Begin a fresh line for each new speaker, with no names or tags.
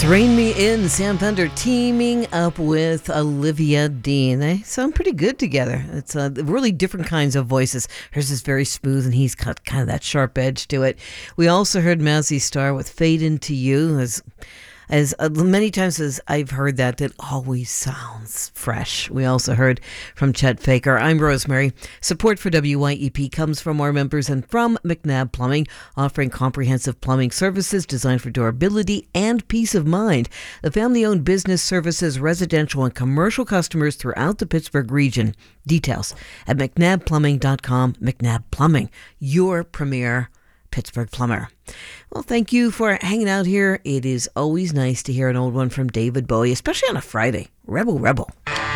Rein Me In, Sam Fender teaming up with Olivia Dean. They sound pretty good together. It's really different kinds of voices. Hers is very smooth and he's got kind of that sharp edge to it. We also heard Mazzy Star with Fade Into You. As many times as I've heard that, it always sounds fresh. We also heard from Chet Faker. I'm Rosemary. Support for WYEP comes from our members and from McNabb Plumbing, offering comprehensive plumbing services designed for durability and peace of mind. The family-owned business services residential and commercial customers throughout the Pittsburgh region. Details at mcnabbplumbing.com. McNabb Plumbing, your premier Pittsburgh plumber. Well, thank you for hanging out here. It is always nice to hear an old one from David Bowie, especially on a Friday. Rebel, rebel.